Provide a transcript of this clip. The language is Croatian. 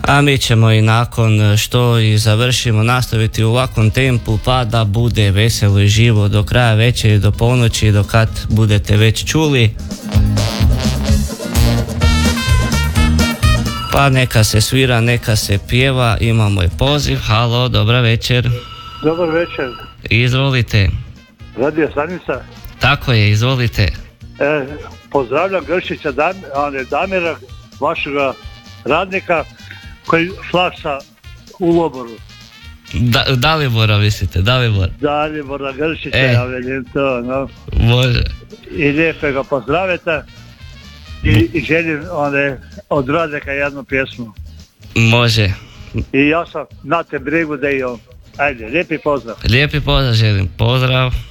A mi ćemo i nakon što i završimo nastaviti u ovakvom tempu pa da bude veselo i živo do kraja večeri, do ponoći, do kad budete već čuli. Pa neka se svira, neka se pjeva, imamo i poziv. Halo, dobra večer. Dobar večer. Izvolite. Radio stanica. Tako je, izvolite. Pozdravljam Gršića Damira, vašega radnika koji flaksa u Loboru. Dalibora mislite, Dalibora Gršića, ja vidim to, no. Može. I lijepo ga pozdravite i želim od radnika jednu pjesmu. Može. I ja sam na te brigu da i on. Ajde, lijepi pozdrav. Lijepi pozdrav želim, pozdrav.